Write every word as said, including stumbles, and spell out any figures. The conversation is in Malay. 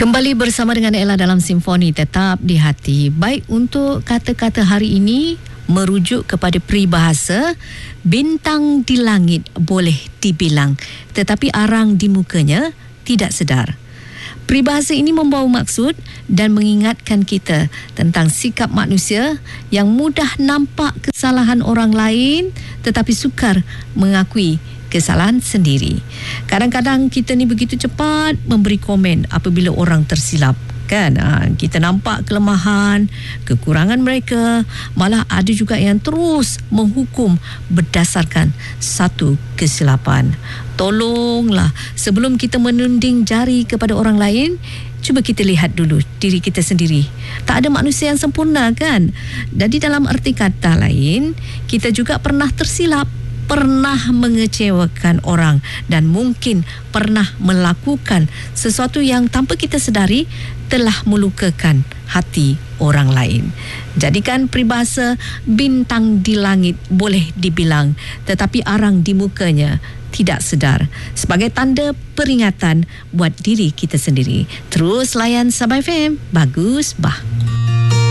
Kembali bersama dengan Ella dalam Simfoni Tetap di Hati. Baik, untuk kata-kata hari ini merujuk kepada peribahasa bintang di langit boleh dibilang, tetapi arang di mukanya tidak sedar. Peribahasa ini membawa maksud dan mengingatkan kita tentang sikap manusia yang mudah nampak kesalahan orang lain tetapi sukar mengakui kesalahan sendiri. Kadang-kadang kita ni begitu cepat memberi komen apabila orang tersilap, kan? Ha, kita nampak kelemahan, kekurangan mereka, malah ada juga yang terus menghukum berdasarkan satu kesilapan. Tolonglah, sebelum kita menunding jari kepada orang lain, cuba kita lihat dulu diri kita sendiri. Tak ada manusia yang sempurna, kan? Jadi dalam erti kata lain, kita juga pernah tersilap, pernah mengecewakan orang dan mungkin pernah melakukan sesuatu yang tanpa kita sedari telah melukakan hati orang lain. Jadikan peribahasa bintang di langit boleh dibilang, tetapi arang di mukanya tidak sedar sebagai tanda peringatan buat diri kita sendiri. Terus layan Sabah F M. Bagus bah.